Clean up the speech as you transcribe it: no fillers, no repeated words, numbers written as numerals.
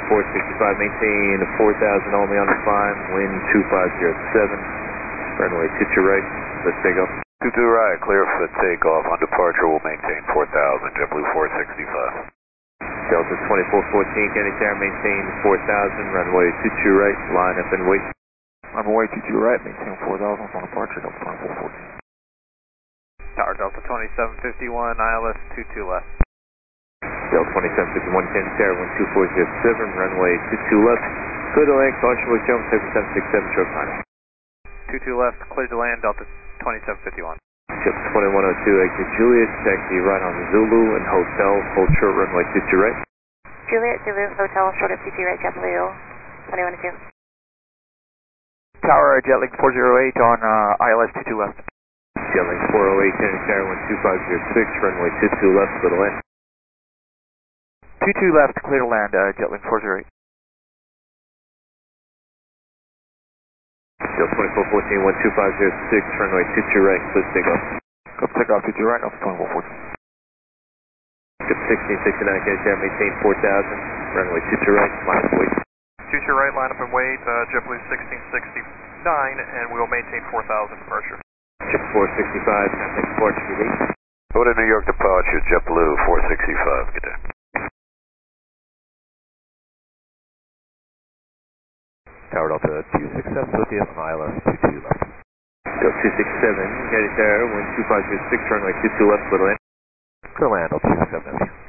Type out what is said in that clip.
465, maintain 4,000 only on the climb, wind 2507, runway 22 right, let's take off. 22 right, clear for takeoff. On departure, we'll maintain 4,000, JetBlue 465. Delta 2414, Kennedy Tower, maintain 4,000, runway 22 right, line up and wait. Runway 22 right, maintain 4,000 on departure, Delta 2414. Tower Delta 2751, ILS 22 left. Delta 2751, Kennedy Tower, 12407, runway 22 left, clear to land, caution with jump, 7767, short final. 22 left, clear to land, Delta 2751. Ship 2102, exit Juliet, taxi right on Zulu and hotel, hold short runway 22 right. Juliet, Zulu, hotel, short up 22 right, JetBlue 2102. Tower, Jetlink 408 on ILS 22 left. Jetlink 408, Kennedy Tower, 12506, runway 22 left, clear to land. 22 left, clear to land, Jetlink 408. Delta 2414, 12506, runway 22 right, clear to take off. Go take off 22 right, Delta 2414. Ship 1669, Kennedy Tower, maintain 4,000, runway 22 right, line up wait. 22 right, line up and wait, JetBlue 1669, and we'll maintain 4,000 departure. Ship 465, contact departure, release. Go to New York departure, JetBlue 465, good day. Tower Delta 267, Sophia on ILS 22 left. Delta 267, Kennedy Tower, 12506, runway 22 left, clear to land. Clear land, Delta 267.